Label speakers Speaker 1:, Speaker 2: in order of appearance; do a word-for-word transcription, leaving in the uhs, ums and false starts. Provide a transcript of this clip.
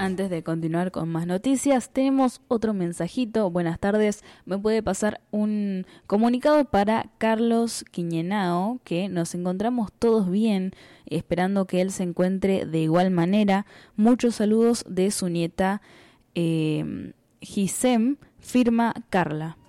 Speaker 1: Antes de continuar con más noticias, tenemos otro mensajito. Buenas tardes. Me puede pasar un comunicado para Carlos Quiñenao, que nos encontramos todos bien, esperando que él se encuentre de igual manera. Muchos saludos de su nieta eh, Gisem, firma Carla.